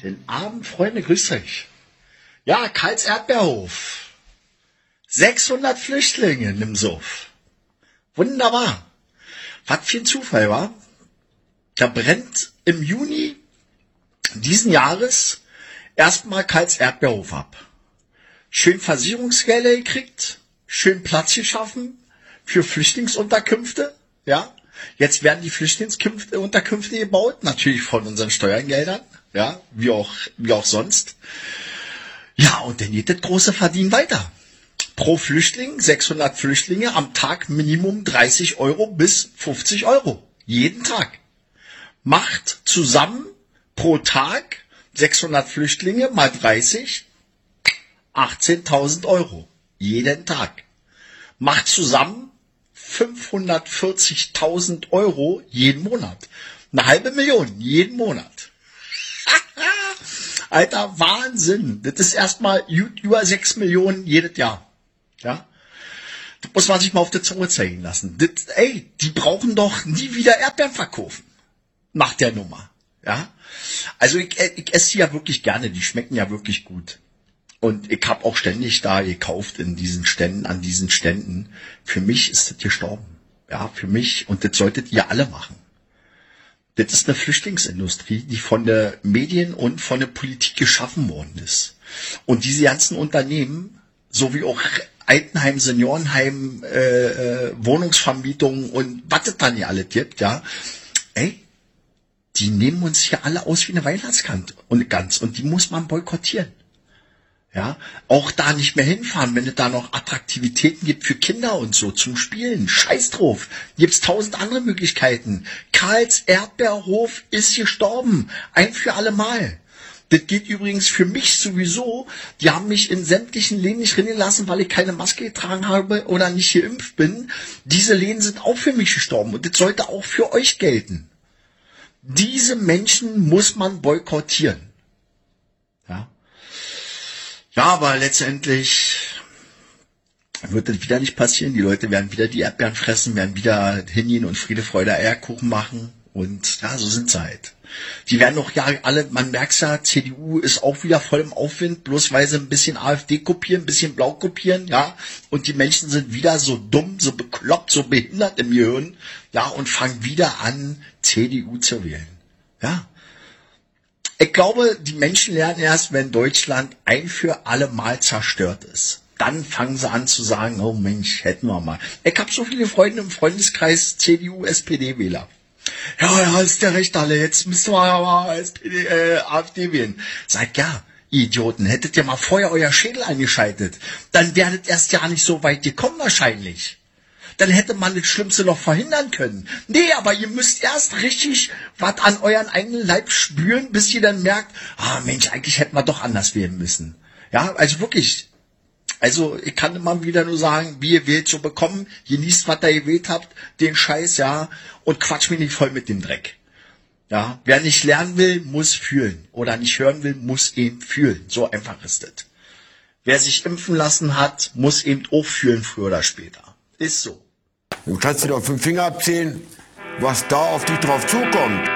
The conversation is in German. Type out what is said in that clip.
Guten Abend, Freunde, grüßt euch. Ja, Karls Erdbeerhof. 600 Flüchtlinge im Suff. Wunderbar. Was für ein Zufall, war? Da brennt im Juni diesen Jahres erstmal Karls Erdbeerhof ab. Schön Versicherungsgelder gekriegt, schön Platz geschaffen für Flüchtlingsunterkünfte, ja. Jetzt werden die Flüchtlingsunterkünfte gebaut, natürlich von unseren Steuergeldern, ja, wie auch sonst. Ja, und dann geht das große Verdienen weiter. Pro Flüchtling, 600 Flüchtlinge, am Tag Minimum 30 Euro bis 50 Euro. Jeden Tag. Macht zusammen pro Tag 600 Flüchtlinge mal 30, 18.000 Euro. Jeden Tag. Macht zusammen 540.000 Euro jeden Monat. 500.000 jeden Monat. Alter, Wahnsinn. Das ist erstmal über 6 Millionen jedes Jahr. Ja? Das muss man sich mal auf der Zunge zeigen lassen. Die brauchen doch nie wieder Erdbeeren verkaufen. Nach der Nummer. Ja? Also ich esse die ja wirklich gerne. Die schmecken ja wirklich gut. Und ich habe auch ständig da gekauft in diesen Ständen, an diesen Ständen. Für mich ist das gestorben. Ja, für mich. Und das solltet ihr alle machen. Das ist eine Flüchtlingsindustrie, die von der Medien und von der Politik geschaffen worden ist. Und diese ganzen Unternehmen, so wie auch Altenheim, Seniorenheim, Wohnungsvermietung und was es dann hier alles gibt, ja, die nehmen uns hier alle aus wie eine Weihnachtsgans und die muss man boykottieren. Ja, auch da nicht mehr hinfahren, wenn es da noch Attraktivitäten gibt für Kinder und so zum Spielen. Scheiß drauf. Gibt's 1000 andere Möglichkeiten. Karls Erdbeerhof ist gestorben. Ein für alle Mal. Das geht übrigens für mich sowieso. Die haben mich in sämtlichen Läden nicht rennen lassen, weil ich keine Maske getragen habe oder nicht geimpft bin. Diese Läden sind auch für mich gestorben und das sollte auch für euch gelten. Diese Menschen muss man boykottieren. Ja. Ja, aber letztendlich wird das wieder nicht passieren. Die Leute werden wieder die Erdbeeren fressen, werden wieder hingehen und Friede, Freude, Eierkuchen machen. Und ja, so sind sie halt. Die werden doch ja alle, man merkt's ja, CDU ist auch wieder voll im Aufwind, bloß weil sie ein bisschen AfD kopieren, ein bisschen Blau kopieren, ja. Und die Menschen sind wieder so dumm, so bekloppt, so behindert im Gehirn, ja, und fangen wieder an, CDU zu wählen. Ja. Ich glaube, die Menschen lernen erst, wenn Deutschland ein für alle Mal zerstört ist. Dann fangen sie an zu sagen, oh Mensch, hätten wir mal. Ich habe so viele Freunde im Freundeskreis CDU-SPD-Wähler. Ja, ist der recht alle, jetzt müssen wir aber AfD wählen. Sag ja, Idioten, hättet ihr mal vorher euer Schädel eingeschaltet, dann werdet erst ja nicht so weit gekommen wahrscheinlich. Dann hätte man das Schlimmste noch verhindern können. Nee, aber ihr müsst erst richtig was an euren eigenen Leib spüren, bis ihr dann merkt, Mensch, eigentlich hätten wir doch anders wählen müssen. Ja, also wirklich. Also ich kann immer wieder nur sagen, wie ihr wählt, so bekommen. Genießt, was ihr gewählt habt, den Scheiß, ja, und quatsch mich nicht voll mit dem Dreck. Ja, wer nicht lernen will, muss fühlen. Oder nicht hören will, muss eben fühlen. So einfach ist es. Wer sich impfen lassen hat, muss eben auch fühlen, früher oder später. Ist so. Du kannst dir doch 5 Finger abzählen, was da auf dich drauf zukommt.